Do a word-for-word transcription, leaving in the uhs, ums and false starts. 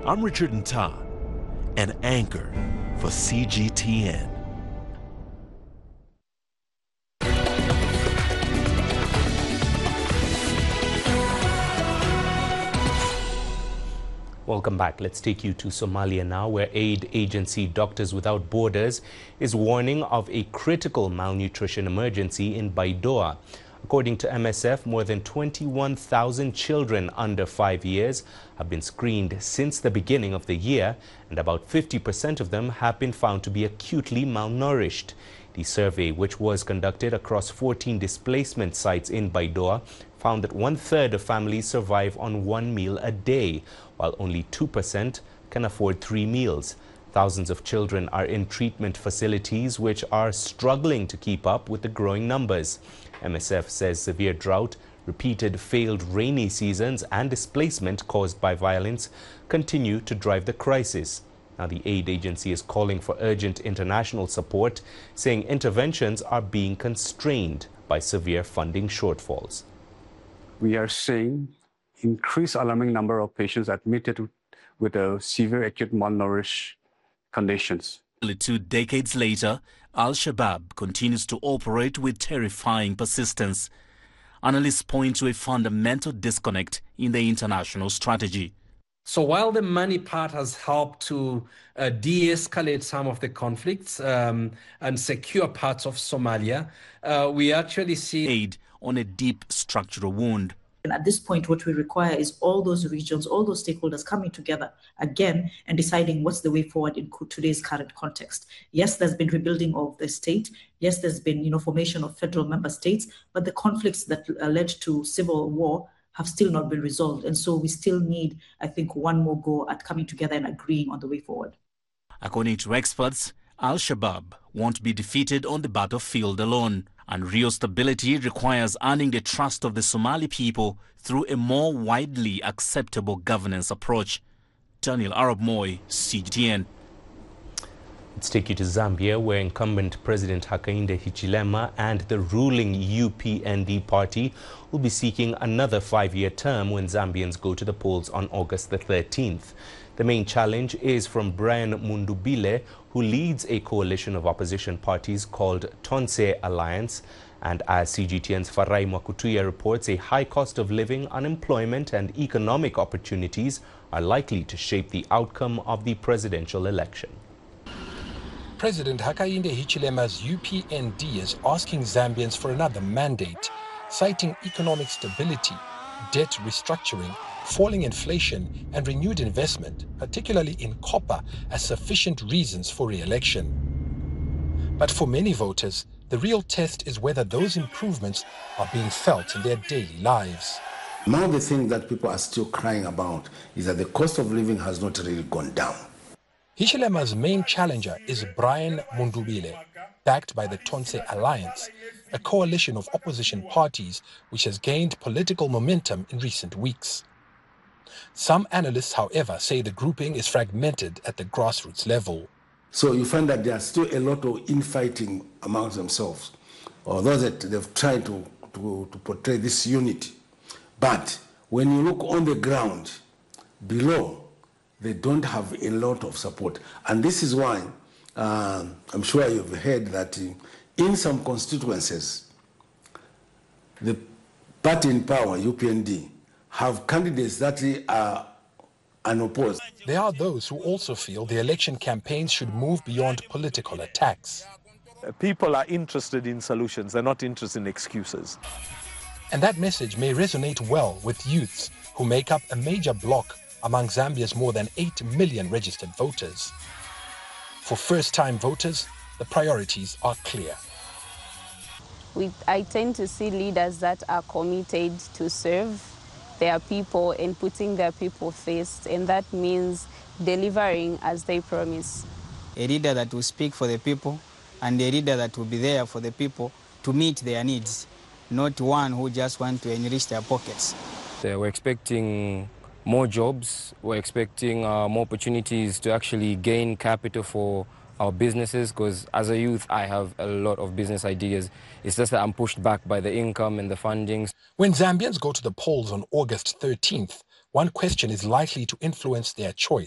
I'm Richard Ntah, an anchor for C G T N. Welcome back. Let's take you to Somalia now, where aid agency Doctors Without Borders is warning of a critical malnutrition emergency in Baidoa. According to M S F, more than twenty-one thousand children under five years have been screened since the beginning of the year, and about fifty percent of them have been found to be acutely malnourished. The survey, which was conducted across fourteen displacement sites in Baidoa, found that one-third of families survive on one meal a day, while only two percent can afford three meals. Thousands of children are in treatment facilities which are struggling to keep up with the growing numbers. M S F says severe drought, repeated failed rainy seasons and displacement caused by violence continue to drive the crisis. Now, the aid agency is calling for urgent international support, saying interventions are being constrained by severe funding shortfalls. We are seeing increased alarming number of patients admitted with a severe acute malnourished conditions. Two decades later, Al-Shabaab continues to operate with terrifying persistence. Analysts point to a fundamental disconnect in the international strategy. So while the money part has helped to uh, de-escalate some of the conflicts um, and secure parts of Somalia, uh, we actually see aid on a deep structural wound. And at this point, what we require is all those regions, all those stakeholders coming together again and deciding what's the way forward in today's current context. Yes, there's been rebuilding of the state. Yes, there's been, you know, formation of federal member states, but the conflicts that led to civil war have still not been resolved. And so we still need, I think, one more go at coming together and agreeing on the way forward. According to experts, Al-Shabaab won't be defeated on the battlefield alone. And real stability requires earning the trust of the Somali people through a more widely acceptable governance approach. Daniel Arab Moy, C G T N. Let's take you to Zambia, where incumbent President Hakainde Hichilema and the ruling U P N D party will be seeking another five-year term when Zambians go to the polls on August the thirteenth. The main challenge is from Brian Mundubile, who leads a coalition of opposition parties called Tonse Alliance. And as C G T N's Farai Mwakutuya reports, a high cost of living, unemployment and economic opportunities are likely to shape the outcome of the presidential election. President Hakainde Hichilema's U P N D is asking Zambians for another mandate, citing economic stability, debt restructuring, falling inflation and renewed investment, particularly in copper, as sufficient reasons for re-election. But for many voters, the real test is whether those improvements are being felt in their daily lives. Among the things that people are still crying about is that the cost of living has not really gone down. Hichilema's main challenger is Brian Mundubile, backed by the Tonse Alliance, a coalition of opposition parties which has gained political momentum in recent weeks. Some analysts, however, say the grouping is fragmented at the grassroots level. So you find that there are still a lot of infighting amongst themselves, or those that they've tried to, to, to portray this unity. But when you look on the ground, below, they don't have a lot of support. And this is why uh, I'm sure you've heard that in some constituencies, the party in power, U P N D, have candidates that are unopposed. There are those who also feel the election campaigns should move beyond political attacks. People are interested in solutions, they're not interested in excuses. And that message may resonate well with youths who make up a major bloc among Zambia's more than eight million registered voters. For first-time voters, the priorities are clear. We, I tend to see leaders that are committed to serve their people and putting their people first, and that means delivering as they promise. A leader that will speak for the people and a leader that will be there for the people to meet their needs, not one who just wants to enrich their pockets. We're expecting more jobs, we're expecting uh, more opportunities to actually gain capital for our businesses, because as a youth I have a lot of business ideas. It's just that I'm pushed back by the income and the funding. When Zambians go to the polls on August thirteenth, one question is likely to influence their choice.